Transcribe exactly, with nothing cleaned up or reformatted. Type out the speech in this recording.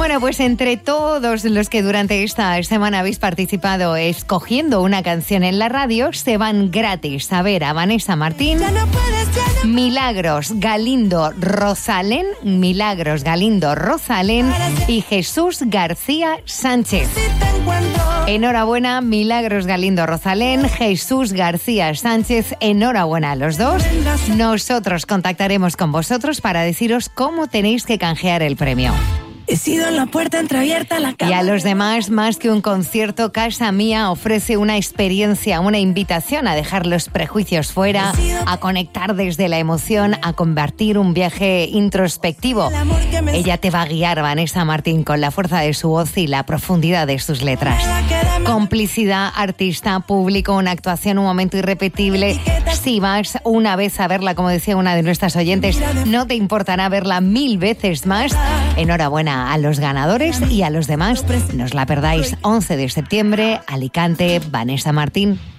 Bueno, pues entre todos los que durante esta semana habéis participado escogiendo una canción en la radio, se van gratis a ver a Vanessa Martín, Milagros Galindo Rosalén, Milagros Galindo Rosalén y Jesús García Sánchez. Enhorabuena, Milagros Galindo Rosalén, Jesús García Sánchez, enhorabuena a los dos. Nosotros contactaremos con vosotros para deciros cómo tenéis que canjear el premio. He sido la puerta entreabierta a la cama. Y a los demás, más que un concierto, Casa Mía ofrece una experiencia, una invitación a dejar los prejuicios fuera, a conectar desde la emoción, a convertir un viaje introspectivo. Ella te va a guiar, Vanessa Martín, con la fuerza de su voz y la profundidad de sus letras. Complicidad, artista, público, una actuación, un momento irrepetible. Si vas una vez a verla, como decía una de nuestras oyentes, no te importará verla mil veces más. Enhorabuena a los ganadores y a los demás. No os la perdáis. once de septiembre, Alicante, Vanessa Martín.